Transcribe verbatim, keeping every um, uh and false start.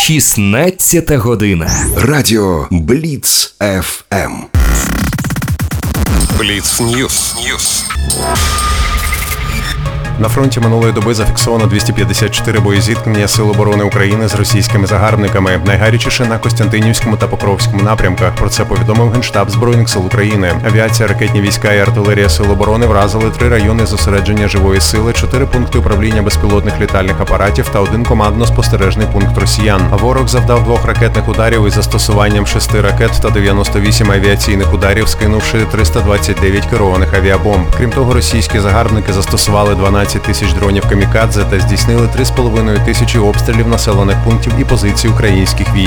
шістнадцята година. Радіо Бліц еф ем. Бліц Ньюс. Ньюс. На фронті минулої доби зафіксовано двісті п'ятдесят чотири боєзіткнення Сил оборони України з російськими загарбниками. Найгарячіше на Костянтинівському та Покровському напрямках. Про це повідомив Генштаб Збройних сил України. Авіація, ракетні війська і артилерія Сил оборони вразили три райони зосередження живої сили, чотири пункти управління безпілотних літальних апаратів та один командно-спостережний пункт росіян. Ворог завдав двох ракетних ударів із застосуванням шести ракет та дев'яносто вісім авіаційних ударів, скинувши триста двадцять дев'ять керованих авіабомб. Крім того, російські загарбники застосували дванадцять тисяч дронів камікадзе та здійснили три з половиною тисячі обстрілів населених пунктів і позицій українських військ.